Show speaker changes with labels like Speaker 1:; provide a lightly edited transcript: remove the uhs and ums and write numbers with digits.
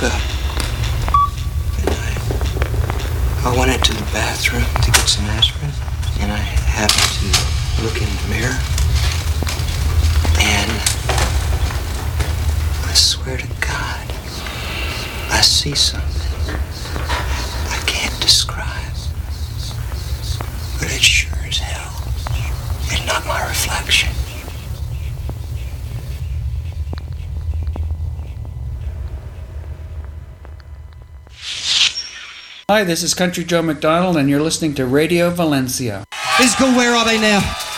Speaker 1: woke up and I went into the bathroom to get some aspirin, and I happened to look in the mirror, and I swear to God, I see something I can't describe, but it sure as hell is not my reflection.
Speaker 2: Hi, this is Country Joe McDonald, and you're listening to Radio Valencia.
Speaker 3: It's called Where Are They Now?